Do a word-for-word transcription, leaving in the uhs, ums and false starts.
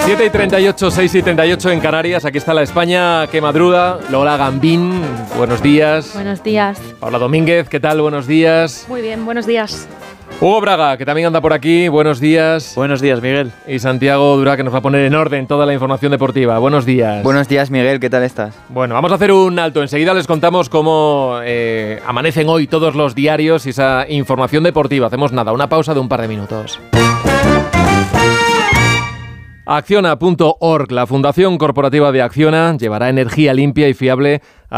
siete y treinta y ocho, seis y treinta y ocho en Canarias. Aquí está la España que madruga. Lola Gambín, buenos días. Buenos días. Paula Domínguez, ¿qué tal? Buenos días. Muy bien, buenos días. Hugo Braga, que también anda por aquí. Buenos días. Buenos días, Miguel. Y Santiago Durá, que nos va a poner en orden toda la información deportiva. Buenos días. Buenos días, Miguel. ¿Qué tal estás? Bueno, vamos a hacer un alto. Enseguida les contamos cómo eh, amanecen hoy todos los diarios y esa información deportiva. Hacemos nada, una pausa de un par de minutos. Acciona punto org, la Fundación Corporativa de Acciona, llevará energía limpia y fiable a